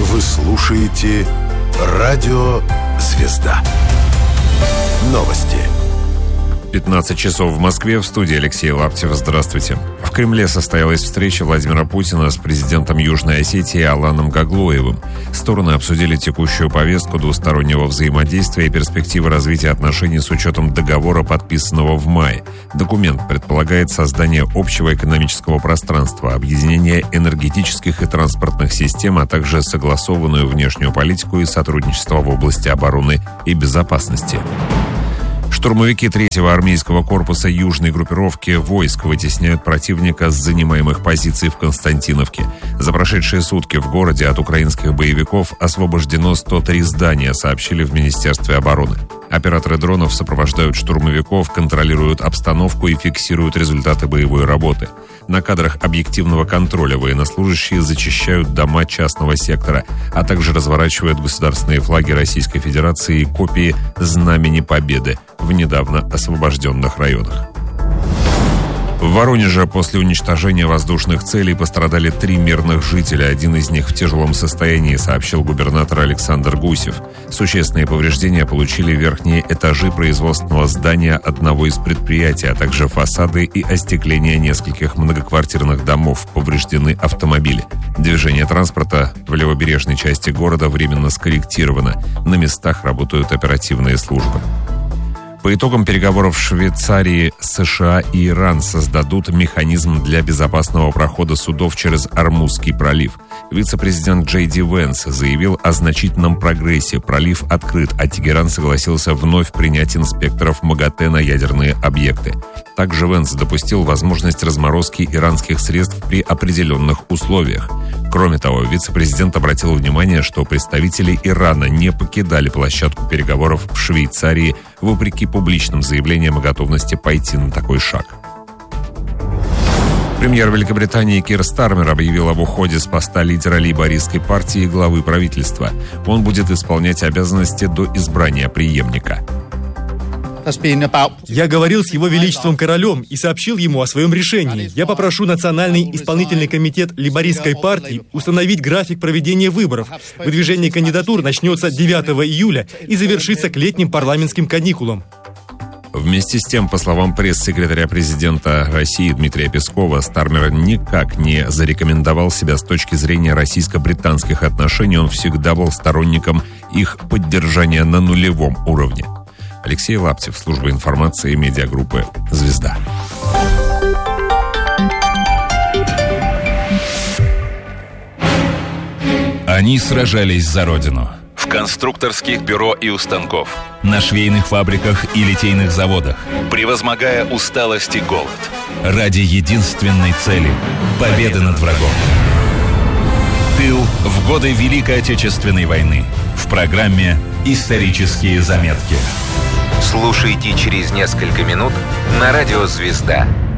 Вы слушаете «Радио Звезда». Новости. 15 часов в Москве, в студии Алексей Лаптев. Здравствуйте. В Кремле состоялась встреча Владимира Путина с президентом Южной Осетии Аланом Гаглоевым. Стороны обсудили текущую повестку двустороннего взаимодействия и перспективы развития отношений с учетом договора, подписанного в мае. Документ предполагает создание общего экономического пространства, объединение энергетических и транспортных систем, а также согласованную внешнюю политику и сотрудничество в области обороны и безопасности. Штурмовики 3-го армейского корпуса южной группировки войск вытесняют противника с занимаемых позиций в Константиновке. За прошедшие сутки в городе от украинских боевиков освобождено 103 здания, сообщили в Министерстве обороны. Операторы дронов сопровождают штурмовиков, контролируют обстановку и фиксируют результаты боевой работы. На кадрах объективного контроля военнослужащие зачищают дома частного сектора, а также разворачивают государственные флаги Российской Федерации и копии Знамени Победы в недавно освобожденных районах. В Воронеже после уничтожения воздушных целей пострадали 3 мирных жителя. Один из них в тяжелом состоянии, сообщил губернатор Александр Гусев. Существенные повреждения получили верхние этажи производственного здания одного из предприятий, а также фасады и остекление нескольких многоквартирных домов. Повреждены автомобили. Движение транспорта в левобережной части города временно скорректировано. На местах работают оперативные службы. По итогам переговоров в Швейцарии, США и Иран создадут механизм для безопасного прохода судов через Ормузский пролив. Вице-президент Джей Ди Венс заявил о значительном прогрессе. Пролив открыт, а Тегеран согласился вновь принять инспекторов МАГАТЭ на ядерные объекты. Также Венс допустил возможность разморозки иранских средств при определенных условиях. Кроме того, вице-президент обратил внимание, что представители Ирана не покидали площадку переговоров в Швейцарии вопреки публичным заявлениям о готовности пойти на такой шаг. Премьер Великобритании Кир Стармер объявил об уходе с поста лидера лейбористской партии и главы правительства. Он будет исполнять обязанности до избрания преемника. Я говорил с Его Величеством Королем и сообщил ему о своем решении. Я попрошу Национальный исполнительный комитет лейбористской партии установить график проведения выборов. Выдвижение кандидатур начнется 9 июля и завершится к летним парламентским каникулам. Вместе с тем, по словам пресс-секретаря президента России Дмитрия Пескова, Стармер никак не зарекомендовал себя с точки зрения российско-британских отношений. Он всегда был сторонником их поддержания на нулевом уровне. Алексей Лаптев, служба информации медиагруппы «Звезда». Они сражались за Родину. В конструкторских бюро и у станков, на швейных фабриках и литейных заводах, превозмогая усталость и голод. Ради единственной цели – победы над врагом. Тыл в годы Великой Отечественной войны. В программе «Исторические заметки». Слушайте через несколько минут на радио «Звезда».